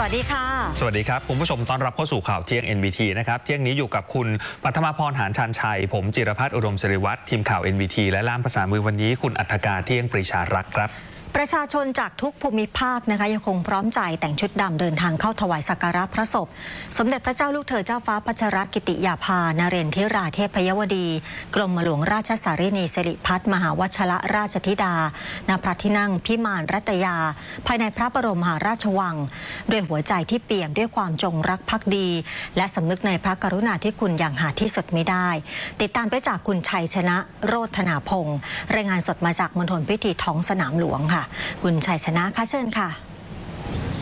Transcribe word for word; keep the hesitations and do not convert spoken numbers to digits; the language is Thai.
วัสดีค่ะสวัสดีครับคุณผู้ชมต้อนรับเข้าสู่ข่าวเที่ยง เอ็น บี ที นะครับเที่ยงนี้อยู่กับคุณปัทมาพรหานชันชัยผมจิรพัฒน์อุดมศิริวัฒน์ทีมข่าว เอ็น บี ที และล่ามภาษามือวันนี้คุณอัฏฐการเที่ยงปรีชารักษ์ครับประชาชนจากทุกภูมิภาคนะคะยังคงพร้อมใจแต่งชุดดำเดินทางเข้าถวายสักการะพระศพสมเด็จพระเจ้าลูกเธอเจ้าฟ้าพัชรกิติยาภานเรนทิราเทพยวดีกรมหลวงราชสารินีสิริพัฒมหาวชรราชธิดาณพระที่นั่งพิมานรัตยาภายในพระบรมมหาราชวังด้วยหัวใจที่เปี่ยมด้วยความจงรักภักดีและสำนึกในพระกรุณาธิคุณอย่างหาที่สุดไม่ได้ติดตามไปจากคุณชัยชนะโรธนาพงศ์รายงานสดมาจากมณฑลพิธีท้องสนามหลวงค่ะคุณชัยชนะคะเชิญค่ะ